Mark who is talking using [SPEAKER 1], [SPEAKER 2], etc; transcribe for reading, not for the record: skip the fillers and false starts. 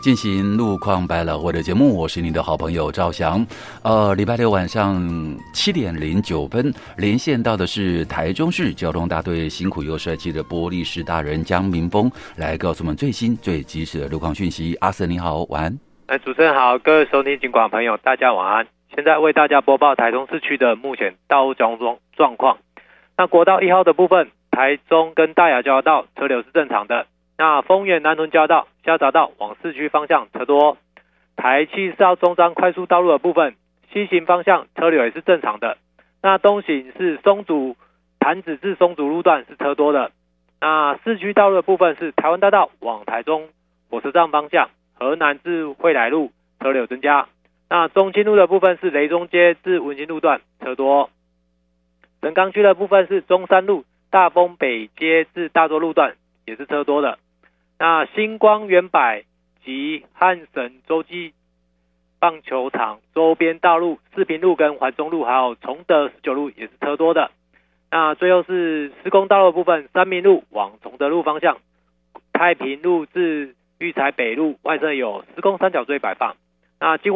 [SPEAKER 1] 进行路况百老汇的节目，我是你的好朋友赵翔。礼拜六晚上7点09分，连线到的是台中市交通大队辛苦又帅气的玻璃市大人江明峰，来告诉我们最新最及时的路况讯息。阿 Sir 你好，晚安。
[SPEAKER 2] 主持人好，各位收听警广朋友，大家晚安。现在为大家播报台中市区的目前道路交通状况。那国道1号的部分，台中跟大雅交流道车流是正常的。那丰原南屯交流道下匝道往市区方向车多，台74号中彰快速道路的部分，西行方向车流也是正常的。那东行是松竹潭子至松竹路段是车多的。那市区道路的部分是台湾大道往台中火车站方向，河南至惠来路车流增加。那中清路的部分是雷中街至文心路段车多。神冈区的部分是中山路大丰北街至大洲路段也是车多的。那星光远百及汉神洲际棒球场周边道路四平路跟环中路还有崇德19路也是车多的。那最后是施工道路的部分，三民路往崇德路方向，太平路至育才北路外侧有施工三角锥摆放。那经